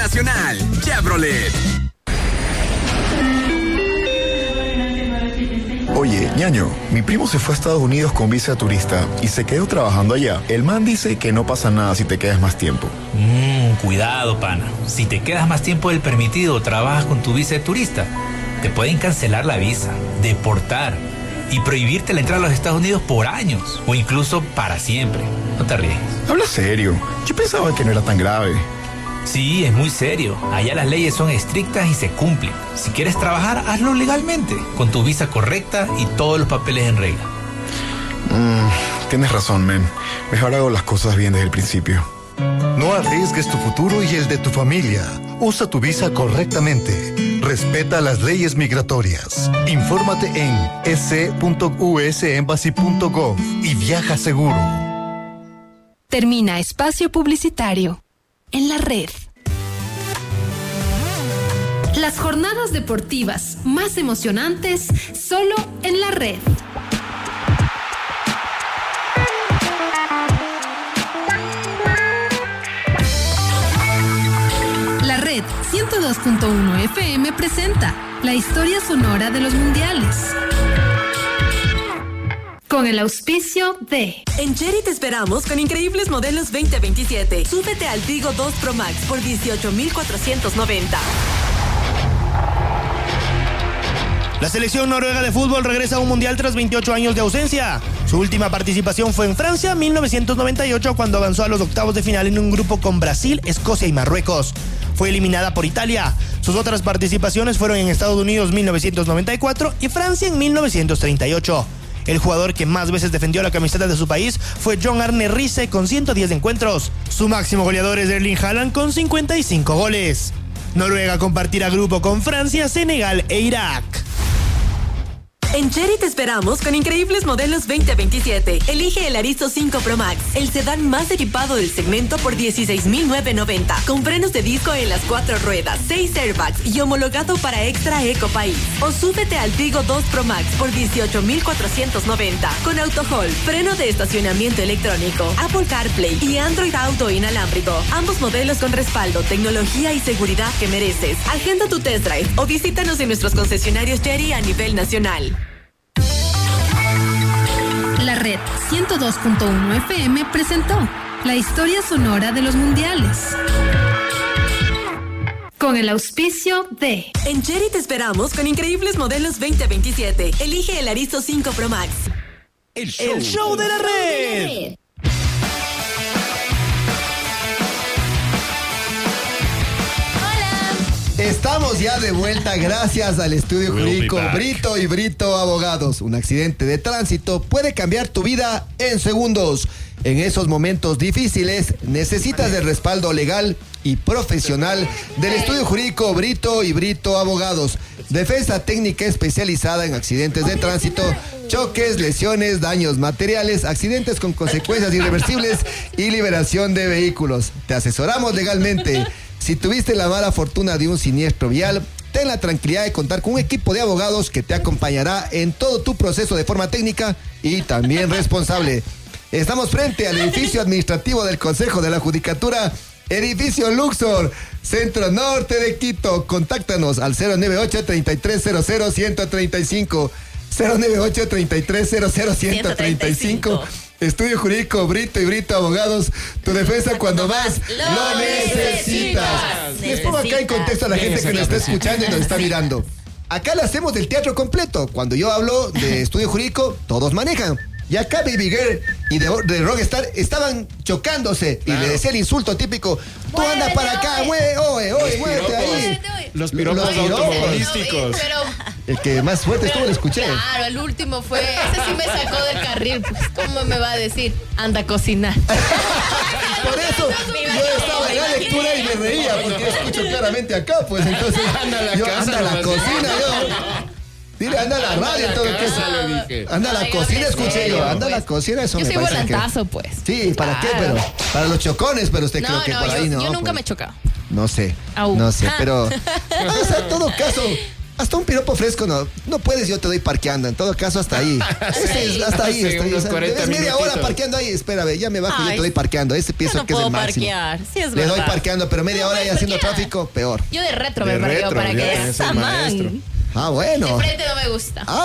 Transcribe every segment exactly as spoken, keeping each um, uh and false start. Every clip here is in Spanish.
Nacional, Chevrolet. Oye, ñaño, mi primo se fue a Estados Unidos con visa de turista y se quedó trabajando allá. El man dice que no pasa nada si te quedas más tiempo. Mmm, cuidado, pana. Si te quedas más tiempo del permitido o trabajas con tu visa de turista, te pueden cancelar la visa, deportar y prohibirte la entrada a los Estados Unidos por años o incluso para siempre. No te arriesgues. Habla serio. Yo pensaba que no era tan grave. Sí, es muy serio. Allá las leyes son estrictas y se cumplen. Si quieres trabajar, hazlo legalmente, con tu visa correcta y todos los papeles en regla. Mm, tienes razón, men. Mejor hago las cosas bien desde el principio. No arriesgues tu futuro y el de tu familia. Usa tu visa correctamente. Respeta las leyes migratorias. Infórmate en e c punto u s embassy punto gov y viaja seguro. Termina espacio publicitario. En la red. Las jornadas deportivas más emocionantes solo en la red. La red ciento dos punto uno F M presenta la historia sonora de los mundiales. Con el auspicio de... En Cherry te esperamos con increíbles modelos veinte veintisiete. Súbete al Tigo dos Pro Max por dieciocho mil cuatrocientos noventa. La selección noruega de fútbol regresa a un mundial tras veintiocho años de ausencia. Su última participación fue en Francia, mil novecientos noventa y ocho, cuando avanzó a los octavos de final en un grupo con Brasil, Escocia y Marruecos. Fue eliminada por Italia. Sus otras participaciones fueron en Estados Unidos mil novecientos noventa y cuatro y Francia en mil novecientos treinta y ocho. El jugador que más veces defendió la camiseta de su país fue John Arne Riise con ciento diez encuentros. Su máximo goleador es Erling Haaland con cincuenta y cinco goles. Noruega compartirá grupo con Francia, Senegal e Irak. En Cherry te esperamos con increíbles modelos veinte veintisiete. Elige el Arizo cinco Pro Max, el sedán más equipado del segmento por dieciséis mil novecientos noventa. Con frenos de disco en las cuatro ruedas, seis airbags y homologado para Extra Eco País. O súbete al Tigo dos Pro Max por dieciocho mil cuatrocientos noventa. Con AutoHold, freno de estacionamiento electrónico, Apple CarPlay y Android Auto inalámbrico. Ambos modelos con respaldo, tecnología y seguridad que mereces. Agenda tu test drive o visítanos en nuestros concesionarios Cherry a nivel nacional. La red ciento dos punto uno F M presentó la historia sonora de los mundiales. Con el auspicio de... En Cherry te esperamos con increíbles modelos veinte veintisiete. Elige el Arizo cinco Pro Max. El show, el show de la red. Estamos ya de vuelta gracias al estudio jurídico Brito y Brito Abogados. Un accidente de tránsito puede cambiar tu vida en segundos. En esos momentos difíciles necesitas el respaldo legal y profesional del estudio jurídico Brito y Brito Abogados. Defensa técnica especializada en accidentes de tránsito, choques, lesiones, daños materiales, accidentes con consecuencias irreversibles y liberación de vehículos. Te asesoramos legalmente. Si tuviste la mala fortuna de un siniestro vial, ten la tranquilidad de contar con un equipo de abogados que te acompañará en todo tu proceso de forma técnica y también responsable. Estamos frente al edificio administrativo del Consejo de la Judicatura, edificio Luxor, Centro Norte de Quito. Contáctanos al cero noventa y ocho, treinta y tres cero cero, ciento treinta y cinco. cero noventa y ocho, treinta y tres cero cero, ciento treinta y cinco. Estudio Jurídico Brito y Brito Abogados, tu defensa cuando más lo necesitas. Les pongo acá en contexto a la gente que nos está escuchando y nos está mirando. Acá le hacemos del teatro completo. Cuando yo hablo de estudio jurídico, todos manejan. Y acá Baby Girl y de, de Rockstar estaban chocándose claro. Y le decía el insulto típico: tú anda para acá, mueve, oye, oye, muévete ahí. Los piropos automovilísticos. Pero... el que más fuerte estuvo lo escuché. Claro, el último fue, ese sí me sacó del carril. Pues, ¿cómo me va a decir? Anda a cocinar. Por eso yo estaba en la lectura y me reía, porque escucho claramente acá, pues entonces anda a la yo, casa, anda a la cocina, yo. Dile, anda a la radio, todo lo que es. Anda a la cocina, escuché yo. Anda a la cocina, eso yo me soy parece volantazo, que... pues. Sí, ¿para claro. qué? Pero para los chocones, pero usted no, creo que no, por yo, ahí no. Yo nunca pues. me he chocado. No sé, Aún. no sé, pero... o sea, en todo caso... Hasta un piropo fresco no, no puedes, yo te doy parqueando. En todo caso, hasta ahí. Ese es, hasta ahí. Sí, Hasta ahí. unos O sea, cuarenta es media hora minutitos. parqueando ahí. Espérame, ya me bajo y yo Ay, te doy parqueando. Ese pienso yo no que es puedo el máximo. parquear. Sí, es Le doy verdad. parqueando, pero media No hora puedes y haciendo parquear. tráfico, peor. Yo de retro De me parqueo retro, para yo que también soy Esa, maestro. man. Ah, de bueno. frente no me gusta. Ah,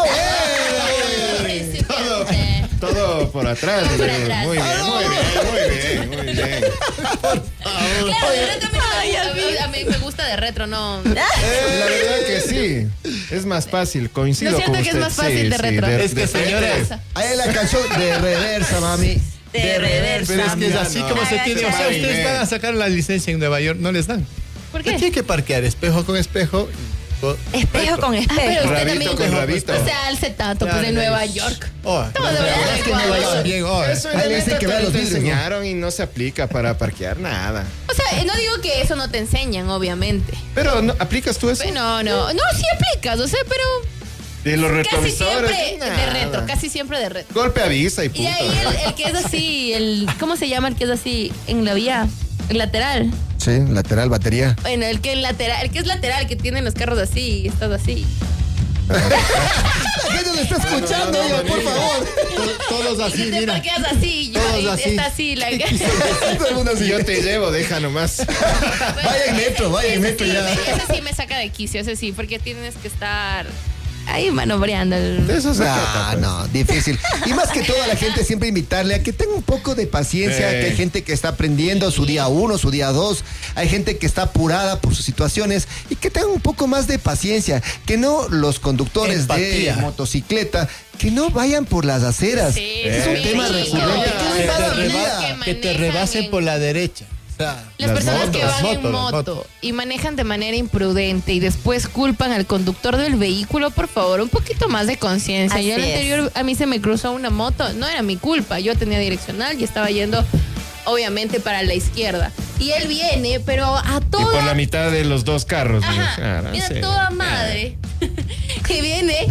bueno. Todo, todo por atrás. Todo por eh, atrás. Muy bien, muy bien, muy bien, muy bien. Claro, de retro a mí, no me gusta, a mí me gusta de retro, no. La verdad que sí. Es más fácil, coincido ¿No es con cierto que es usted. más fácil Sí, de sí, retro? de- Es que, de- señores, Ahí es la canción de reversa, mami. De reversa. pero es que es mira, así no. como se Ah, tiene. O sea, claro. ustedes van a sacar la licencia en Nueva York, no les dan. ¿Por Tiene qué? que parquear espejo con espejo. co- Espejo recto. con Ah, espejo. pero usted Rabito también con rabito. no se alce tanto, pues Claro, de Nueva es- York. Oh, Todo la de verdad verdad es que de en Nueva Ecuador. York bien, oh, Eso en Ahí el le dicen evento que vea te los vidrios, ¿no? enseñaron y no se aplica para parquear nada. O sea, no digo que eso no te enseñan, obviamente. Pero, ¿no, ¿aplicas tú eso? Pero no, no. No, sí aplicas, o sea, pero De los casi retrovisores. siempre de nada. retro, casi siempre de retro. Golpe avisa y punto. Y ahí el, el que es así, el ¿cómo se llama el que es así en la vía? El lateral. Sí, lateral, batería. Bueno, el que el lateral, el que es lateral, que tienen los carros así y estás así. La gente lo está escuchando, no, no, oiga, por no, favor. todos Y así, que te mira. parqueas así, yo, Todos y así. está así la Todo el mundo así. Yo te llevo, deja nomás. Vaya en metro, vaya en Ese metro sí, ya. Ese sí me saca de quicio, ese sí, porque tienes que estar ahí manobreando. el- De eso se Ah, trata, pues. no, difícil. Y más que todo a la gente siempre invitarle a que tenga un poco de paciencia, Sí. que hay gente que está aprendiendo su día uno, su día dos, hay gente que está apurada por sus situaciones y que tenga un poco más de paciencia, que no los conductores Empatía. de motocicleta, que no vayan por las aceras. Sí, es un sí, tema sí, recurrente. no, ¿Qué no, les Que pasa, te, Lía? reba- que te manejan rebasen en- por la derecha. O sea, Las, personas que motos, van motos, en las moto motos. y manejan de manera imprudente y después culpan al conductor del vehículo, por favor, un poquito más de conciencia. Así Yo al es. anterior a mí se me cruzó una moto, no era mi culpa, yo tenía direccional y estaba yendo obviamente para la izquierda. Y él viene, pero a Y por toda la mitad de los dos carros. Ajá, claro, mira, sí. toda madre que viene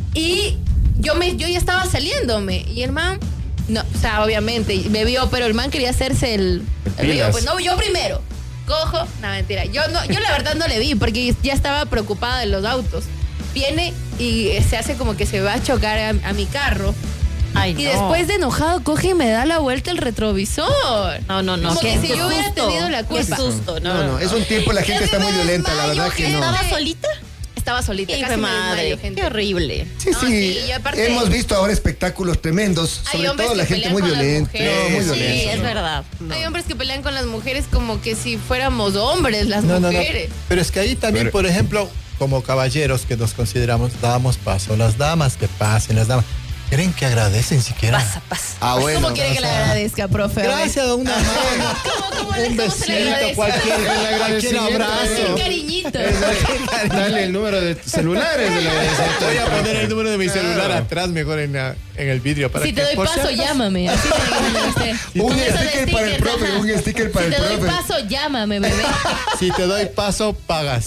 y yo me yo ya estaba saliéndome y el man no, o sea, obviamente me vio, pero el man quería hacerse el, el Pilas. vivo, pues no, yo primero cojo, no mentira, yo no yo la verdad no le vi porque ya estaba preocupada de los autos. Viene y se hace como que se va a chocar a, a mi carro. Ay, Y no. después de enojado coge y me da la vuelta el retrovisor. No, no, no. Como qué- que si qué yo hubiera susto, tenido la culpa. Qué susto, no, No, no, es un tiempo, la gente está muy violenta, la verdad que no. ¿Estaba solita? Estaba solita, Hijo casi de me madre, desmayo, gente. qué horrible. Sí, No, sí. sí, y aparte- Hemos visto ahora espectáculos tremendos, Hay sobre hombres todo la que gente pelean muy con las violenta. mujeres. No, muy Sí, violenta. es verdad. Hay hombres que pelean con las mujeres como que si fuéramos hombres, las No, no, no. mujeres. Pero es que ahí también, Pero- por ejemplo, como caballeros que nos consideramos, damos paso. Las damas que pasen, las damas. ¿Creen que agradecen siquiera? Pasa, pasa. Ah, bueno. ¿Cómo quiere que le agradezca, profe? A ver. Gracias a una mano, ¿Cómo, cómo le- un cómo se le besito, agradece? cualquier, El cualquier agradecimiento, Un abrazo. cariñito. Dale el número de celulares. De la Voy a poner el número de mi celular Claro. atrás, mejor en, la- en el vidrio. Para Si que, te doy por si paso, acaso- llámame. Así tiene que ser. Un Con eso de sticker para el stickers, profe, ajá. un sticker para Si el te doy profe. paso, llámame, bebé. Si te doy paso, pagas.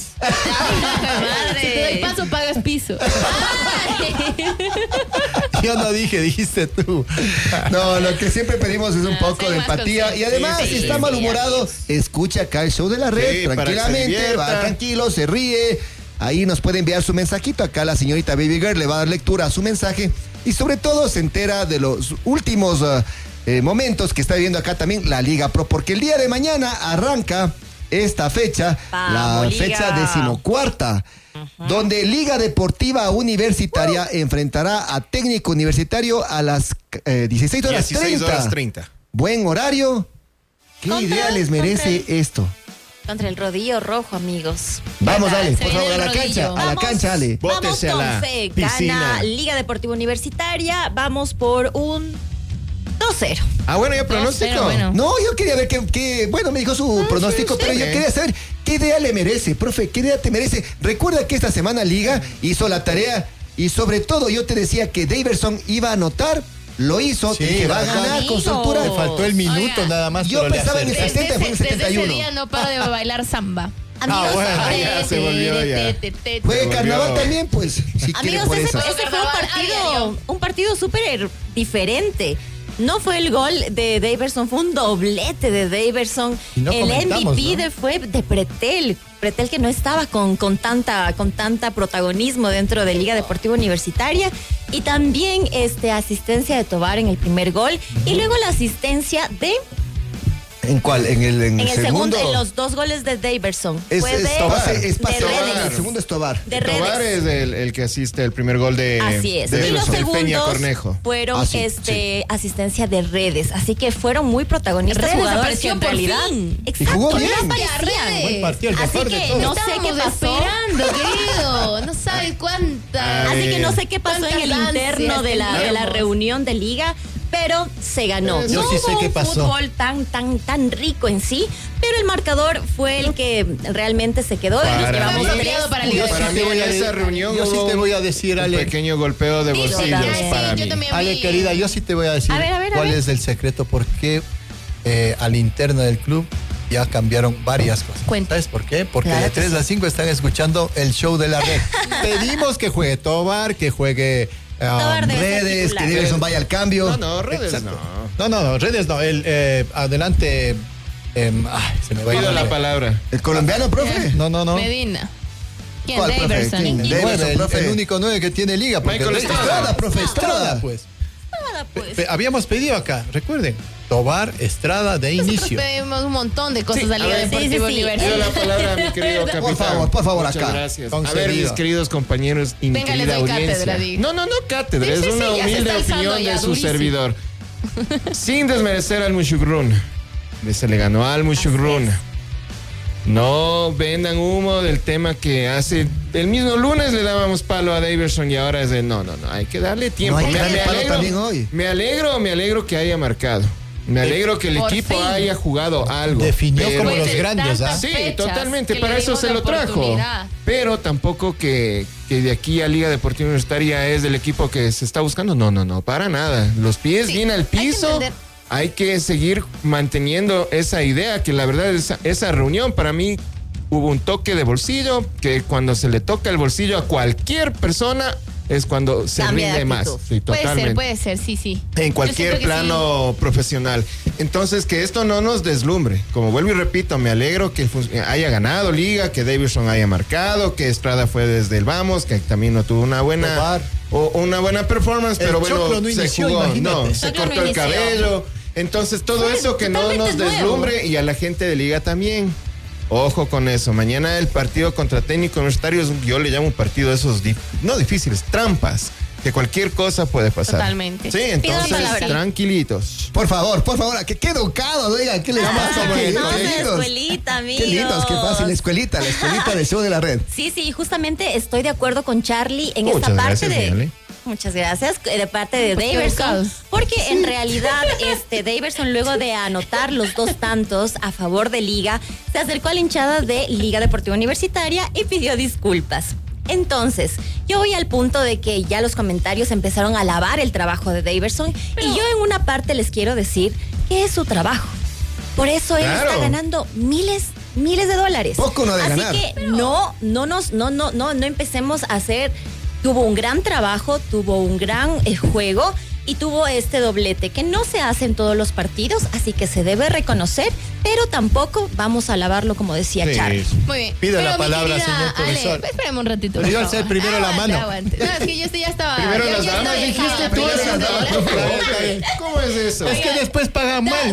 Madre. Si te doy paso, pagas piso. Yo no dije, dijiste tú. No, lo que siempre pedimos es un Ah, poco soy de más empatía. consciente. Y además, Sí, si está sí, malhumorado, escucha acá el show de la red Sí, para que se tranquilamente, divierta. va tranquilo, se ríe. Ahí nos puede enviar su mensajito. Acá la señorita Baby Girl le va a dar lectura a su mensaje. Y sobre todo se entera de los últimos uh, eh, momentos que está viviendo acá también la Liga Pro. Porque el día de mañana arranca esta fecha, Vamos, la Liga. fecha decimocuarta. Donde Liga Deportiva Universitaria enfrentará a Técnico Universitario a las eh, dieciséis horas dieciséis treinta. horas treinta. Buen horario. ¿Qué Contra- idea les merece contra esto? Contra el rodillo rojo, amigos. Vamos, Verdad, Ale, se por viene favor, a el la rodillo. cancha, a la Vamos. cancha, Ale. Vamos Bótese a con la fe. piscina. Gana Liga Deportiva Universitaria. Vamos por un dos cero. Ah, bueno, ya pronóstico. cero, bueno. No, yo quería ver que, que- bueno, me dijo su pronóstico, sí, pero sí. yo quería saber qué idea le merece, profe, qué idea te merece. Recuerda que esta semana Liga hizo la tarea y sobre todo yo te decía que Daverson iba a anotar, lo hizo, Sí, te dije, va a ajá. ganar con su Amigo. altura. Me faltó el minuto Oiga, nada más. yo pero le pensaba en acerté. el setenta, fue en el Desde, desde setenta y ese uno. día no paro de bailar samba. Amigos, bueno, eh, ya se volvió ya. Juegue Se carnaval volvió. también, pues, si quiere amigos, por ese, eso. ese fue un Carnaval, ay, ay, partido, un partido súper diferente. no fue el gol de Daverson, fue un doblete de Daverson. No el M V P ¿no? de, fue de Pretel. Pretel que no estaba con, con, tanta, con tanta protagonismo dentro de Liga Deportiva Universitaria. Y también este, asistencia de Tobar en el primer gol. Uh-huh. Y luego la asistencia de... ¿En cuál? ¿En el, en en el el segundo? segundo? En los dos goles de Daverson. Es, fue es de, Tobar. Es, es de Tobar. Redes. El segundo es Tobar. De Tobar Redes. es el, el que asiste el primer gol de, Así es. de Y los del Peña segundos Cornejo. fueron Ah, sí, este, asistencia de Redes. Así que fueron muy protagonistas Redes jugadores apareció que en por realidad. fin. Exacto, jugó ya bien. aparecían. Buen partido, el Así mejor de que todos. no sé qué Estábamos pasó. esperando, querido. No sabes cuántas. Así que no sé qué pasó en el ¿Cuántas interno ansias de la, de la teníamos? reunión de liga, pero se ganó. Yo no sí sé hubo qué un pasó. fútbol tan, tan, tan rico en sí, pero el marcador fue el que realmente se quedó. Y nos Para llevamos mí- tres para puntos. Liga. Para mí te voy a en esa de- reunión yo sí hubo te voy a decir, un Ale. pequeño golpeo de Digo, bolsillos también. para Sí, yo mí. también Ale, vi. querida, yo sí te voy a decir A ver, a ver, a cuál ver. es el secreto, por qué eh, al interno del club ya cambiaron varias cosas. Cuenta. ¿Sabes por qué? Porque Claro de que tres sí. a cinco están escuchando el show de la red. Pedimos que juegue Tobar, que juegue um, Tobar debe ser Redes, que titular. Daverson vaya al cambio. No, no, redes Exacto. no. No, no, no, redes no. El, eh, adelante. em, ay, se me va a ir Pido el la nombre. palabra. ¿El colombiano, profe? No, no, no. Medina. ¿Quién? ¿Cuál, profe? Daverson. ¿Quién? El, Daverson, nueve, el- profe. el único nueve que tiene liga. porque Michael Redes- Estrada, profe, Estrada. pues. Nada, pues. Pe- Habíamos pedido acá, recuerden, Tobar, Estrada de inicio. Pedimos un montón de cosas Sí, a a Liga ver, Deportiva sí, sí, sí. Universitaria. Pido la palabra a mi querido capitán. Por favor, por favor, Muchas acá. gracias. A Concedido. ver, mis queridos compañeros y mi Venga, les querida doy audiencia. cátedra, diga. No, no, no cátedra, Sí, es sí, una sí, ya se humilde está alzando opinión ya, de su durísimo. servidor. Sin desmerecer al Mushugrun. Se le ganó al Mushugrun. No vendan humo del tema que hace el mismo lunes le dábamos palo a Daverson y ahora es de no, no, no, hay que darle tiempo. No, hay que Me- darle me palo alegro- también hoy. Me alegro, me alegro que haya marcado. Me alegro que el Por equipo fin. haya jugado algo. Definió pero- como Después los de grandes, ¿ah? tantas Sí, fechas totalmente, que para le eso dimos se la lo trajo. oportunidad. Pero tampoco que, que de aquí a Liga Deportiva Universitaria es del equipo que se está buscando. No, no, no, para nada. Los pies Sí, bien al hay que piso. entender. Hay que seguir manteniendo esa idea, que la verdad esa, esa reunión para mí hubo un toque de bolsillo, que cuando se le toca el bolsillo a cualquier persona es cuando se Cambia de rinde más. actitud. Sí, Puede totalmente. ser, puede ser, sí, sí. En Yo cualquier siento que plano profesional. Entonces, que esto no nos deslumbre. Como vuelvo y repito, me alegro que fun- haya ganado Liga, que Daverson haya marcado, que Estrada fue desde el vamos, que también no tuvo una buena Tobar. o una buena performance, El pero bueno, Choclo no se inició, jugó, imagínate. no, se Choclo no cortó el inició. cabello. Entonces, todo Fue eso que no totalmente nos nuevo. deslumbre y a la gente de Liga también. Ojo con eso. Mañana el partido contra Técnico Universitario es un- yo le llamo un partido de esos, dif- no difíciles, trampas. Que cualquier cosa puede pasar. Totalmente. Sí, Pido la entonces, palabra. tranquilitos. Por favor, por favor, que qué educado, oigan, ¿qué les Ah, pasa? no, Qué de lindos. escuelita, amigos. Qué lindos, qué fácil, la escuelita, la escuelita del show de la red. Sí, sí, justamente estoy de acuerdo con Charlie en Muchas esta parte gracias, de. Miale. Muchas gracias, eh, de parte de Pues qué Daverson, educados. porque en realidad este Daverson, luego de anotar los dos tantos a favor de Liga, se acercó a la hinchada de Liga Deportiva Universitaria y pidió disculpas. Entonces, yo voy al punto de que ya los comentarios empezaron a alabar el trabajo de Daverson y yo en una parte les quiero decir que es su trabajo. Por eso él Claro. está ganando miles, miles de dólares. Poco no ha de Así ganar. que no, no nos, no, no, no, no empecemos a hacer. Tuvo un gran trabajo, tuvo un gran eh, juego y tuvo este doblete que no se hace en todos los partidos, así que se debe reconocer, pero tampoco vamos a alabarlo como decía Sí. Charlie. Muy bien. Pide la Pero, mi palabra, querida señor profesor. Ale, espérame un ratito. Pero yo por alcé favor. primero la Aguante, mano. aguante. No, es que yo este ya estaba. Primero yo las ya damas, estoy dijiste dejada. tú. Primero esas las damas, damas. por favor. ¿Cómo es eso? Es que después pagan mal.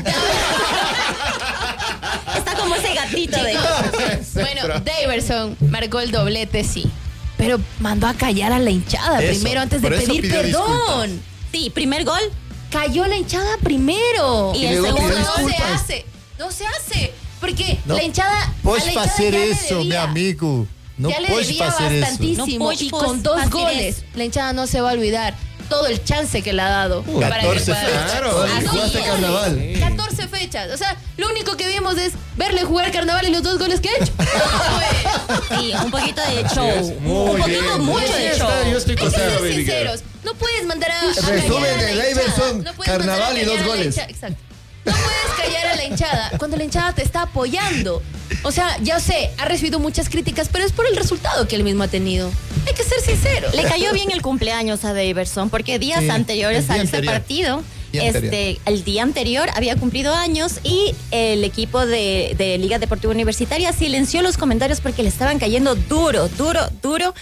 Está como ese gatito de... Bueno, Daverson marcó el doblete, sí. Pero mandó a callar a la hinchada Eso, primero antes de por eso pedir pidió perdón. Sí, primer gol. Cayó la hinchada primero. Y Y el el segundo segundo no se disculpas. hace. No se hace. Porque No la hinchada. a Puedes la hinchada hacer ya le eso, mi debía. amigo. No ya le puedes debía hacer eso. bastantísimo. No puedes y con dos hacer goles, eso. la hinchada no se va a olvidar todo el chance que le ha dado. Uh, para que catorce pueda- fechas. Claro. Así Jugaste es. carnaval. catorce fechas. O sea, lo único que vimos es verle jugar carnaval y los dos goles que ha hecho. Sí, un poquito de show. Muy un poquito, bien. mucho Sí, de está, show. yo estoy Hay que contigo, ser baby girl. sinceros. No puedes mandar a, a Resumen callar a de la hinchada. Daverson, No puedes mandar carnaval a y dos callar a la goles. hinchada. Exacto. No puedes callar a la hinchada cuando la hinchada te está apoyando. O sea, ya sé, ha recibido muchas críticas, pero es por el resultado que él mismo ha tenido. Hay que ser sincero. Le cayó bien el cumpleaños a Daverson porque días Sí, anteriores el día a ese anterior. partido Día este, anterior. el día anterior había cumplido años y el equipo de, de Liga Deportiva Universitaria silenció los comentarios porque le estaban cayendo duro, duro, duro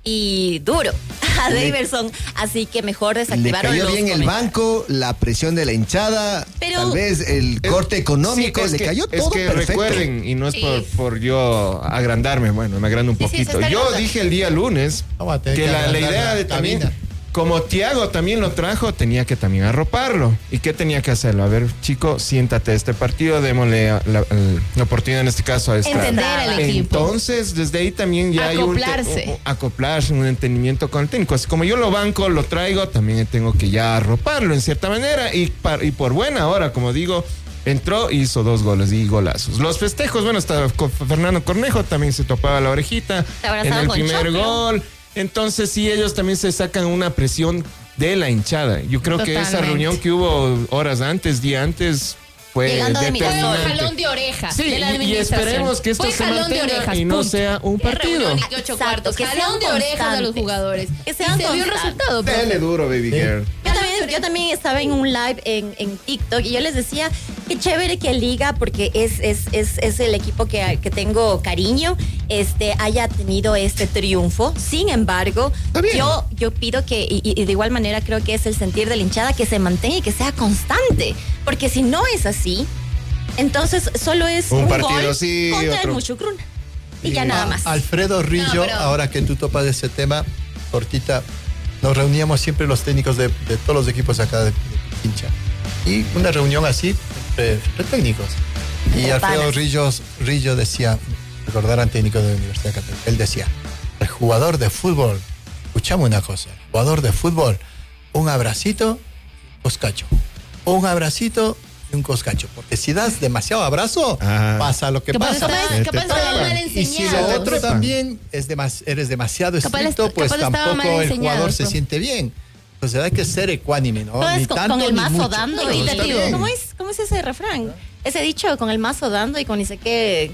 y duro a Le- Daverson. Así que mejor Le desactivaron cayó los bien el comentarios. banco, la presión de la hinchada, Pero- tal vez el corte económico, Sí, es le que- cayó es todo que perfecto. recuerden, y no es Sí. por, por yo agrandarme, bueno, me agrando un Sí, sí, poquito. se está yo agrandando. dije el día lunes Vamos a tener que que la, la agrandar idea la de también, cabina. como Tiago también lo trajo, tenía que también arroparlo. ¿Y qué tenía que hacerlo? A ver, chico, siéntate a este partido, démosle la, la- la oportunidad en este caso a Estrada. Entender al equipo. Entonces, desde ahí también ya hay un, te- Acoplarse. un- acoplarse, un entendimiento con el técnico. Así como yo lo banco, lo traigo, también tengo que ya arroparlo en cierta manera. Y, par- y por buena hora, como digo, entró y hizo dos goles y golazos. Los festejos, bueno, hasta con Fernando Cornejo también se topaba la orejita Se abrazaba en el con primer Choclo. gol. Entonces, sí, ellos también se sacan una presión de la hinchada. Yo creo que esa Totalmente. reunión que hubo horas antes, día antes, fue Llegando de Fue un determinante. jalón de oreja Sí, de la y- y administración. esperemos que esto Fue se jalón de mantenga orejas, y no punto. sea un Qué partido. reunión y qué ocho Exacto, cuartos. que Jalón sean de orejas a los constantes. jugadores. Que Y sean se vio el constantes. resultado. pues. Dale duro, baby girl. Yo también, yo también estaba en un live en, en TikTok y yo les decía qué chévere que Liga, porque es, es, es, es el equipo que, que tengo cariño, este, haya tenido este triunfo. Sin embargo, yo, yo pido que, y, y de igual manera creo que es el sentir de la hinchada, que se mantenga y que sea constante. Porque si no es así, entonces solo es Un un, partido gol sí, contra otro- el Muchucruna. Y ya nada más. Alfredo Rillo, No, pero- ahora que tú topas ese tema, cortita, nos reuníamos siempre los técnicos de, de todos los equipos acá de, de Pincha. Y una reunión así, entre, entre técnicos. Y De Alfredo panas. Rillos, Rillo decía, recordarán técnico de la Universidad Católica, él decía, el jugador de fútbol, escuchame una cosa, el jugador de fútbol, un abracito, coscacho. Un abracito y un coscacho. Porque si das demasiado abrazo, Ah. pasa lo que Capaz pasa. estaba- Te capaz estaba tapan. mal Y si enseñado. lo otro Trepan. también es demas- eres demasiado Capaz estricto, est- pues capaz estaba tampoco mal el enseñado, jugador se profe. siente bien. Entonces hay que ser ecuánime, ¿no? Todo Ni es con, tanto con el ni mazo mucho. dando Claro, y está bien. ¿cómo es, ¿cómo es ese refrán? Ese dicho, con el mazo dando y con ni sé qué.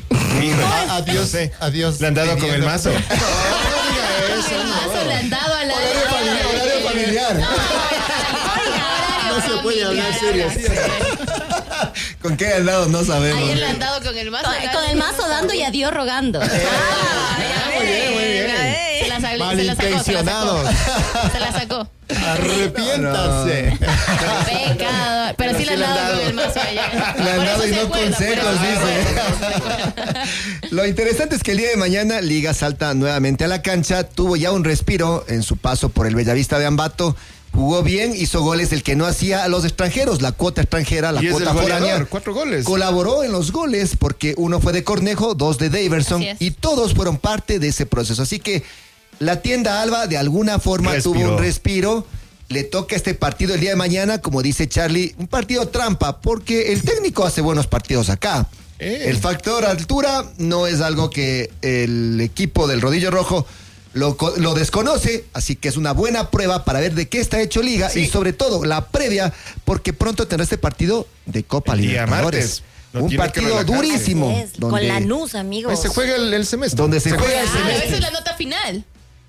A- Adiós, adiós. Le han dado con el mazo. El mazo le han dado a la. Horario familiar. No se puede hablar serio, sí. ¿Con qué han dado? No sabemos. Ayer le han dado con el mazo. Con, con el mazo dando y a Dios rogando. Ah, ya muy bien, ven, muy bien. ya ven. Se la, sa- se la sacó, se la Malintencionados. sacó. Se la sacó. Arrepiéntase. Pecado. Pero sí le han dado con el mazo ayer. Le han Por dado eso y se no acuerda, consejos, por eso se dice. acuerda. Lo interesante es que el día de mañana Liga salta nuevamente a la cancha, tuvo ya un respiro en su paso por el Bellavista de Ambato, jugó bien, hizo goles el que no hacía a los extranjeros, la cuota extranjera, la Y es cuota el goleador, foránea. cuatro goles. Colaboró en los goles porque uno fue de Cornejo, dos de Daverson Así es. y todos fueron parte de ese proceso. Así que la tienda Alba de alguna forma Respiró. tuvo un respiro. Le toca este partido el día de mañana, como dice Charlie, un partido trampa, porque el técnico hace buenos partidos acá. Eh. El factor altura no es algo que el equipo del Rodillo Rojo lo, co- lo desconoce, así que es una buena prueba para ver de qué está hecho Liga y sobre todo la previa, porque pronto tendrá este partido de Copa El día Libertadores. martes. No Un tiene que partido relajarse. durísimo. Es, con la Nuz, amigos. Ahí se juega el, el semestre. Donde se juega el Ah, pero semestre. esa es la nota final.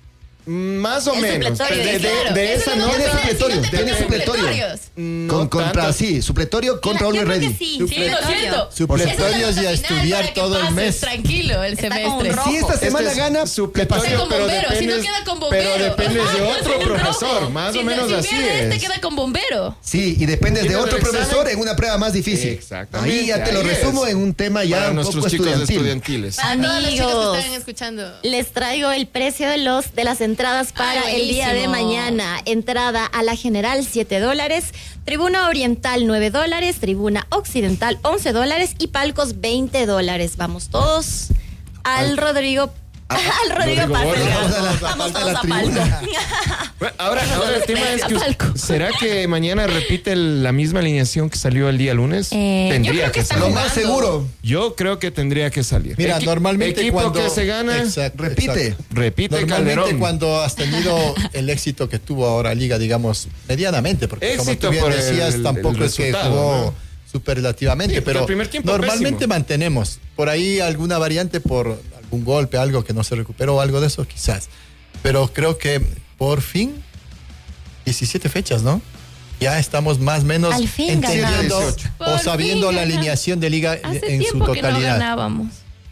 Más o El menos. supletorio, De, de- Claro, de esa esa es la no. nota tiene final, si supletorio, no te tiene tocan supletorio. supletorios. No Con, contra, tanto. sí, supletorio contra Yo Always creo que Ready. sí. Sí, lo supletorio. siento. Supletorios Esa es la y a nota final estudiar para que todo el pases mes. Tranquilo, el Está con semestre. rojo. Si esta semana Este es gana, supletorio, Pasa con pero bombero, si no dependes- queda con bombero. Pero dependes de Ajá, otro según profesor, rojo. más Si- o menos si así pierde este, es. queda con bombero. sí, y dependes de Tienes otro el examen. profesor en una prueba más difícil. Exactamente, Ahí ya te lo ahí resumo es. en un tema ya Para un nuestros poco chicos estudiantil. estudiantiles. Para todos los chicos que Amigos. están escuchando. Les traigo el precio de los de las entradas para Ay, el día de buenísimo. mañana. Entrada a la general siete dólares, tribuna oriental nueve dólares, tribuna occidental once dólares y palcos veinte dólares. Vamos todos al Rodrigo. Al Rodrigo Rodrigo Paz. Borja. Vamos a la- Vamos a todos la a tribuna. palco. Bueno, ahora, ahora el tema es que A palco. ¿será que mañana repite el- la misma alineación que salió el día lunes? Eh, yo tendría creo que que está Lo salir. más jugando. seguro, Yo creo que tendría que salir. Mira, Equi- normalmente equipo cuando que se gana, Exacto, repite. exacto. repite Normalmente Calderón. cuando has tenido el éxito que tuvo ahora Liga, digamos, medianamente, porque como Éxito tú bien por el- decías, el- tampoco el es que resultado, jugó ¿no? superlativamente, Sí, porque pero el primer tiempo normalmente pésimo. mantenemos. Por ahí alguna variante por algún golpe, algo que no se recuperó, algo de eso quizás. Pero creo que por fin, diecisiete fechas, ¿no? ya estamos más o menos Al fin entendiendo ganamos. o Por sabiendo fin la ganamos. alineación de liga Hace en su tiempo que no totalidad. ganábamos.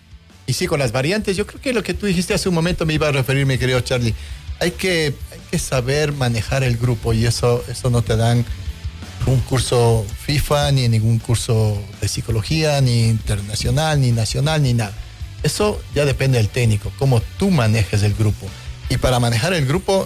Y sí, con las variantes, yo creo que lo que tú dijiste hace un momento me iba a referir, mi querido Charlie. Hay que, hay que saber manejar el grupo y eso, eso no te dan un curso FIFA, ni ningún curso de psicología, ni internacional, ni nacional, ni nada. Eso ya depende del técnico, cómo tú manejes el grupo. Y para manejar el grupo,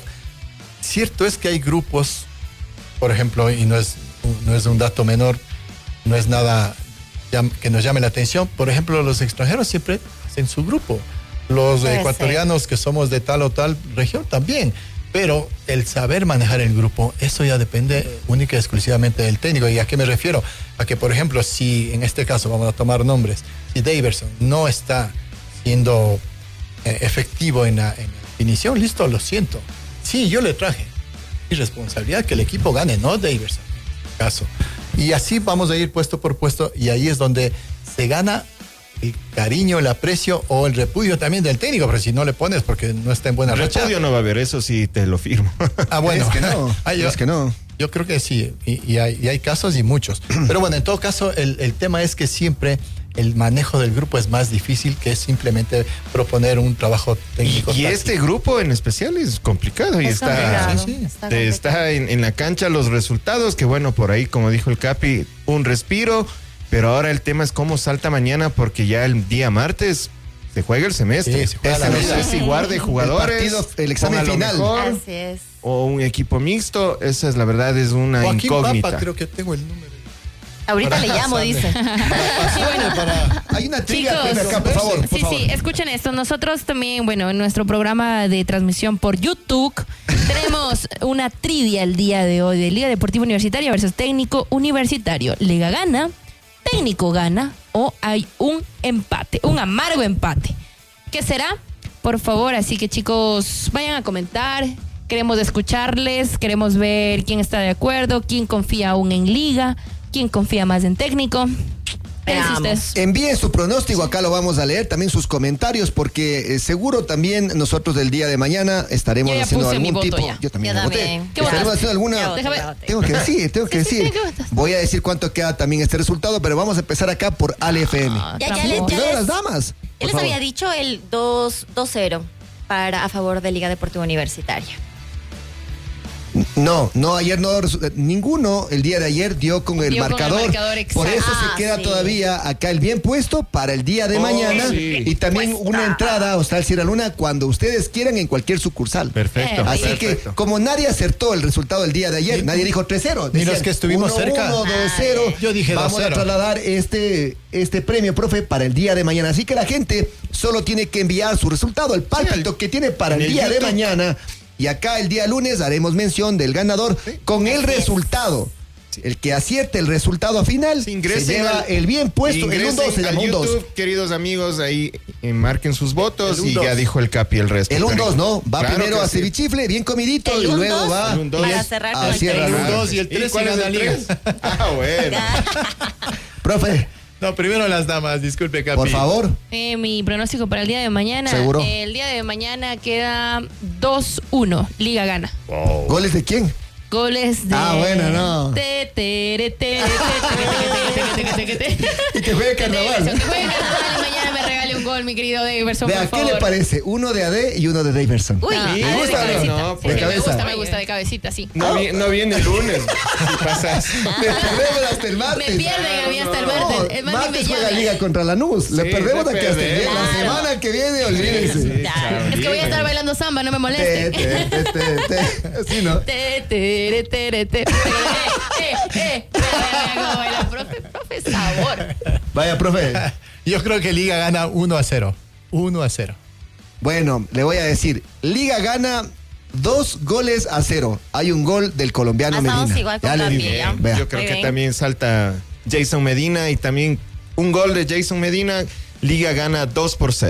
cierto es que hay grupos, por ejemplo, y no es, no es un dato menor, no es nada llam- que nos llame la atención. Por ejemplo, los extranjeros siempre hacen su grupo. Los Puede ecuatorianos que somos de tal o tal región también. Pero el saber manejar el grupo, eso ya depende única y exclusivamente del técnico. ¿Y a qué me refiero? A que, por ejemplo, si en este caso vamos a tomar nombres, si Daverson no está siendo eh, efectivo en la, en la definición, listo, lo siento. Sí, yo le traje. Mi responsabilidad que el equipo gane, no Daverson, en este caso. Y así vamos a ir puesto por puesto y ahí es donde se gana el cariño, el aprecio o el repudio también del técnico, pero si no le pones porque no está en buena racha. Repudio no va a haber, eso sí te lo firmo. Ah, bueno. Es que no, Ah, yo, es que no. Yo creo que sí, y, y hay, y hay casos y muchos. Pero bueno, en todo caso, el, el tema es que siempre el manejo del grupo es más difícil que simplemente proponer un trabajo Y, técnico. y táctico. este grupo en especial es complicado y Es está, complicado, sí, sí. está te- está en, en la cancha los resultados, que bueno, por ahí, como dijo el Capi, un respiro, pero ahora el tema es cómo salta mañana porque ya el día martes se juega el semestre. Sí, se juega Ese la no vida. sé si guarde jugadores, El partido, el examen ponga lo final. mejor, Así es. o un equipo mixto, esa es la verdad, es una Joaquín incógnita. Papa, creo que tengo el número. Ahorita Para le llamo, Sander. dice. Para- para- Hay una trivia Chicos, previa acá, por favor. por Sí, favor. sí, escuchen esto. Nosotros también, bueno, en nuestro programa de transmisión por YouTube, tenemos una trivia el día de hoy de Liga Deportiva Universitaria versus Técnico Universitario. Liga gana, técnico gana o hay un empate, un amargo empate. ¿Qué será? Por favor, así que chicos, vayan a comentar. Queremos escucharles, queremos ver quién está de acuerdo, quién confía aún en Liga, quién confía más en técnico. ¿Qué dice Veamos. usted? Envíen su pronóstico, acá lo vamos a leer, también sus comentarios, porque eh, seguro también nosotros del día de mañana estaremos Yo ya haciendo puse mi algún voto tipo. ya. Yo también Yo lo voté. también. ¿Qué Estaremos votaste? haciendo alguna. Ya voté, Déjame- ya voté. Tengo que decir, tengo que Sí, sí, decir. ¿qué votaste? Voy a decir cuánto queda también este resultado, pero vamos a empezar acá por Ale F M. Ah, Ya, ya, tramposo. les, ya Primero les- las damas. ya por les favor. había dicho el dos cero para a favor de Liga Deportiva Universitaria. No, no, ayer no, resu- ninguno el día de ayer dio con el Dio con el marcador. marcador exacto. Por eso Ah, se queda sí. todavía acá el bien puesto para el día de Oh, mañana sí. y también Puesta. una entrada a Hostal Sierra Luna cuando ustedes quieran en cualquier sucursal. Perfecto. Eh, Así perfecto. que como nadie acertó el resultado del día de ayer, nadie dijo tres cero. ni los que estuvimos cerca. uno, dos cero. Yo dije Vamos dos a cero. trasladar este, este premio, profe, para el día de mañana. Así que la gente solo tiene que enviar su resultado, el pálpito que tiene para en el el día de YouTube. mañana. Y acá el día lunes haremos mención del ganador con el Así es. resultado. El que acierte el resultado final se Ingresen lleva al- el bien puesto. El un ingresen dos se al llama un dos. YouTube, queridos amigos, ahí eh, marquen sus votos El un y dos. ya dijo el Capi el resto. El un dos, ¿no? Va Claro primero que a sí. cevichifle, bien comidito, El y un luego dos va El un dos. para Yes. cerrar Ah, con el cierra el tres. un dos y el tres cuál y es gana el Liga. tres? Ah, bueno. Profe, No, primero las damas, disculpe, Capi. por favor. Eh, mi pronóstico para el día de mañana. ¿Seguro? El día de mañana queda dos uno. Liga gana. ¿Goles de quién? Goles de. Ah, bueno, no. Te, tere, tere, te, te, te, te, te, te, te, te, te. Y que juegue carnaval. Daverson, que juegue carnaval y mañana me regale un gol, mi querido Daverson, Vea, por ¿qué favor. le parece? Uno de A D y uno de Daverson. Uy, Ah, Sí, ah, de gusta, cabecita. no, Sí, pues. sí, me Cabeza. gusta, me gusta de cabecita, sí. No, vi- no viene el lunes. Si pasas. Le perdemos hasta el Me martes. pierden a mí hasta el No, martes. El martes me martes juega llama. Liga contra Lanús. Le Sí, perdemos le de aquí hasta el perdemos. viernes. La Claro. semana que viene, olvídense. Sí, Claro. Es que voy a estar bailando samba, no me Te, molesten. te, te, te, te. Sí, ¿no? Te, tere, tere, te. Eh, eh, eh. Como baila, profe, profe, sabor. Vaya, profe. Yo creo que Liga gana uno a cero. uno a cero. Bueno, le voy a decir, Liga gana dos goles a cero. Hay un gol del colombiano Estamos Medina. igual con Ya le Capi, digo. ya. Vea. Yo creo Muy que bien. también salta Jason Medina y también un gol de Jason Medina. Liga gana dos por cero.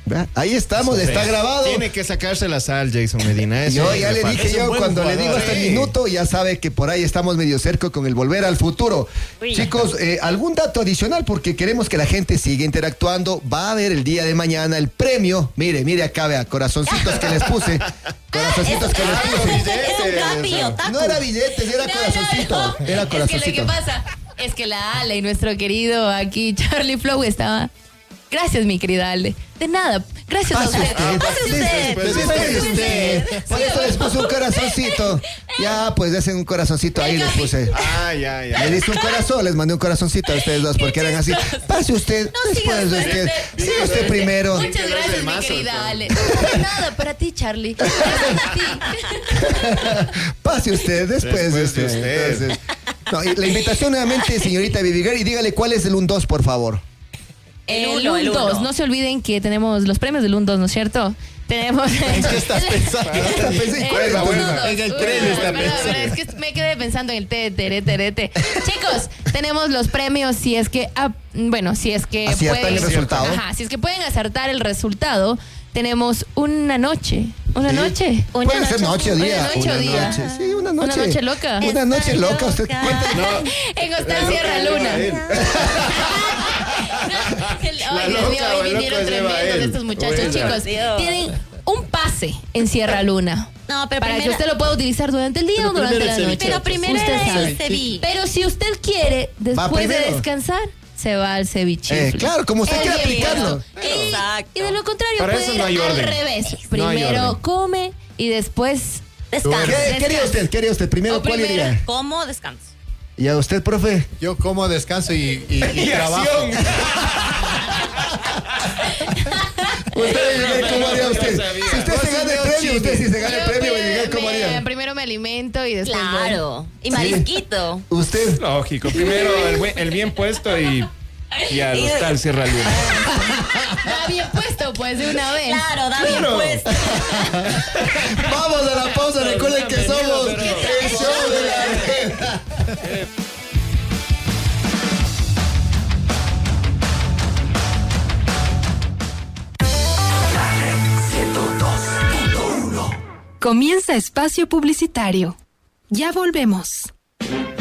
Ahí estamos, Eso está es. grabado. Tiene que sacarse la sal, Jason Medina. Eso Yo es ya lo que le pasa. dije Es un yo, buen cuando le digo jugador. hasta el Sí. minuto, ya sabe que por ahí estamos medio cerca con el volver al futuro. Uy. Chicos, eh, algún dato adicional porque queremos que la gente siga interactuando. Va a haber el día de mañana el premio. Mire, mire acá, vea, corazoncitos que les puse. Corazoncitos que les puse. Es un capi, otaku. No era billetes, era No, corazoncito. no, no. Era Es que corazoncito. lo que pasa es que la Ale y nuestro querido aquí Charlie Flow estaba. Gracias, mi querida Ale. De nada. Gracias a Pase usted. usted. Pase usted. Pase usted. usted. Por eso les puse un corazoncito. Ya, pues hacen un corazoncito ahí les puse. Ah, ya, ya. Le hice un corazón, les mandé un corazoncito a ustedes dos porque eran así. Pase usted, No, después siga de usted. usted. Siga usted primero. Muchas que gracias, los mi demás, querida doctor. Ale. De nada, para ti, Charlie. Gracias a ti. Pase usted, después, de Después de usted. usted. Entonces, no, y la invitación nuevamente, señorita Vivigar, y dígale cuál es el un dos, por favor. El El uno, el U N dos, uno. no se olviden que tenemos los premios del U N dos, ¿no es cierto? Tenemos. ¿En qué estás pensando? Eh, ¿Cuál es la uno, buena? dos, En el uno, tren dos, está perdón, pensando. perdón, Es que me quedé pensando en el te, tere, tere, te. Chicos, tenemos los premios si es que, ah, bueno, si es que Aciertan pueden, el resultado. Ajá, si es que pueden acertar el resultado, tenemos una noche, una Sí. noche. Una Puede ser noche o Una día. noche o día. noche, sí, una noche. Una noche loca. Una noche Está loca. Usted loca. cuenta. En Hostal Sierra Luna. Ay, Dios loca mío, o hoy el vinieron loco es Eva, tremendos él. estos muchachos, Buena. chicos. Dios. Tienen un pase en Sierra Luna. No, pero para primero- que usted lo pueda utilizar durante el día Pero o durante primero la el noche. ceviche. Pero primero Usted era sabe. el ceviche. Pero si usted quiere, después de primero. descansar, se va al ceviche. Eh, claro, como usted El quiera bien aplicarlo. visto. Y, Exacto. y de lo contrario, Para puede eso ir no hay al orden. revés. No hay Primero orden. come y después Descansa. ¿Qué quería usted? ¿Quería usted? Primero, O ¿cuál primero. iría? ¿Cómo descanso? ¿Y a usted, profe? Yo como descanso y, y, y Y trabajo. acción. ¿Usted, ¿cómo haría usted? No sabía. Si usted se gana el premio, usted si se gana el Yo premio, primero Vivigar, ¿cómo me- haría? Primero me alimento y después voy. Claro. Y marisquito. ¿Usted? Lógico. Primero el, buen- el bien puesto y, y al hostal Sierra Luna. Está bien puesto, pues, de una vez. Claro, da bien puesto. Vamos a la pausa, recuerden que somos el show de la Reina. Comienza espacio publicitario. Ya volvemos.